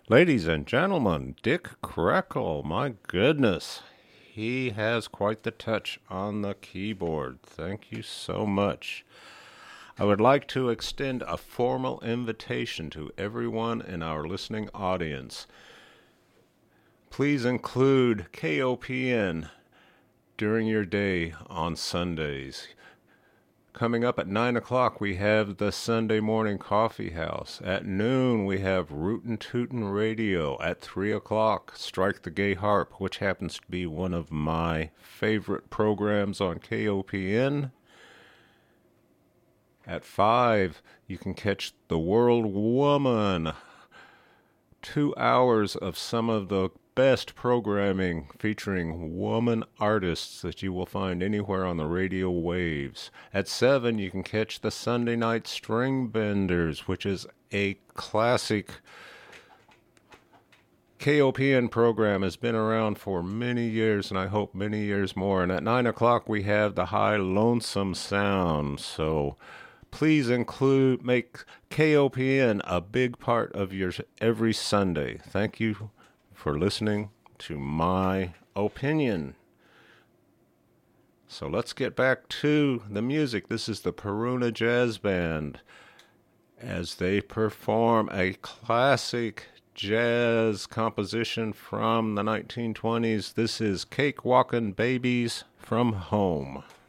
Ladies and gentlemen, Dick Crackle, my goodness. He has quite the touch on the keyboard. Thank you so much. I would like to extend a formal invitation to everyone in our listening audience. Please include KOPN during your day on Sundays. Coming up at 9 o'clock, we have the Sunday Morning Coffee House. At noon, we have Rootin' Tootin' Radio. At 3 o'clock, Strike the Gay Harp, which happens to be one of my favorite programs on KOPN. At 5, you can catch The World Woman. 2 hours of some of the best programming featuring woman artists that you will find anywhere on the radio waves. At 7, you can catch the Sunday Night String Benders, which is a classic KOPN program. Has been around for many years, and I hope many years more. And at 9 o'clock, we have the High Lonesome Sound. So please make KOPN a big part of your every Sunday. Thank you for listening to my opinion. So let's get back to the music. This is the Peruna Jazz Band as they perform a classic jazz composition from the 1920s. This is Cake Walkin' Babies from Home.